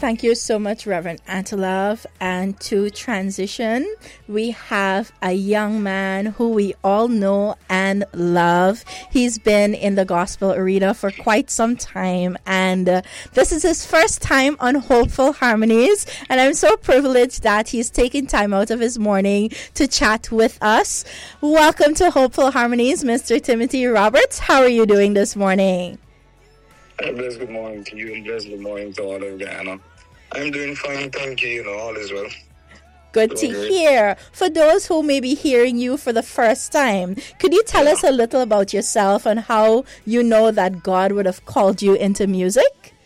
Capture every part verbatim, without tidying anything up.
Thank you so much, Reverend Antelov. And to transition, we have a young man who we all know and love. He's been in the gospel arena for quite some time, and uh, this is his first time on Hopeful Harmonies. And I'm so privileged that he's taking time out of his morning to chat with us. Welcome to Hopeful Harmonies, Mister Timothy Roberts. How are you doing this morning? A blessed good morning to you, and blessed good morning to all of Guyana. I'm doing fine, thank you. You know, all is well. Good to hear. For those who may be hearing you for the first time, could you tell yeah. us a little about yourself and how you know that God would have called you into music?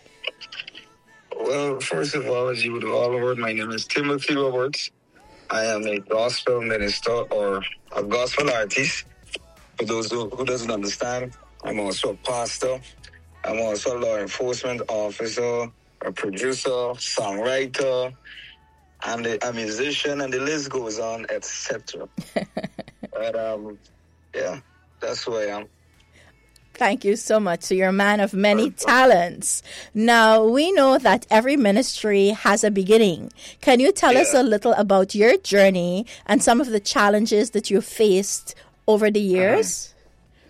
Well, first of all, as you would have all heard, my name is Timothy Roberts. I am a gospel minister or a gospel artist. For those who, who doesn't understand, I'm also a pastor. I'm also a law enforcement officer, a producer, songwriter, and a, a musician, and the list goes on, et cetera. But um, yeah, that's who I am. Thank you so much. So you're a man of many talents. Now, we know that every ministry has a beginning. Can you tell yeah. us a little about your journey and some of the challenges that you faced over the years? Uh-huh.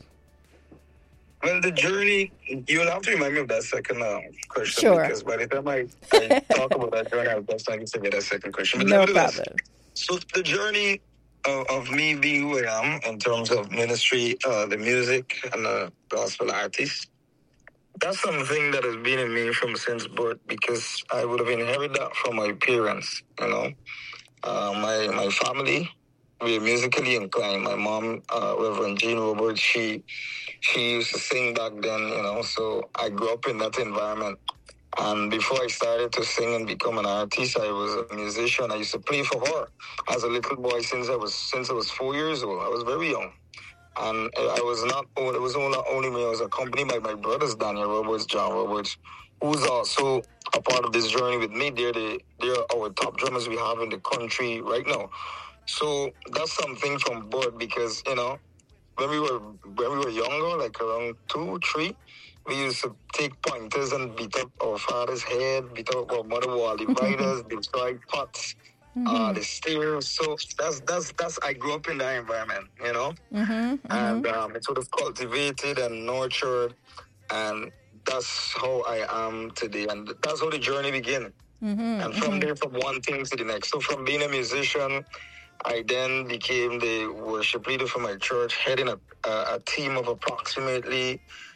Well, the journey, you'll have to remind me of that second uh, question. Sure. Because by the time I, I talk about that journey, I'll just like to get that second question. But no problem. So the journey of, of me being who I am in terms of ministry, uh, the music, and the gospel artist, that's something that has been in me from since birth, because I would have inherited that from my parents, you know. Uh, my, my family, we're musically inclined. My mom, uh, Reverend Jean Roberts, she she used to sing back then, you know, so I grew up in that environment. And before I started to sing and become an artist, I was a musician. I used to play for her as a little boy since I was since I was four years old. I was very young. And I was not only, it was not only me, I was accompanied by my brothers, Daniel Roberts, John Roberts, who's also a part of this journey with me. They're, the, they're our top drummers we have in the country right now. So that's something from birth, because, you know, when we were when we were younger, like around two, three, we used to take pointers and beat up our father's head, beat up our mother wall dividers, destroy pots, mm-hmm. uh, the stairs. So that's that's that's I grew up in that environment, you know, mm-hmm, mm-hmm. and um, it's sort of cultivated and nurtured, and that's how I am today, and that's how the journey began. Mm-hmm, and from mm-hmm. there, from one thing to the next. So from being a musician, I then became the worship leader for my church, heading a, a, a team of approximately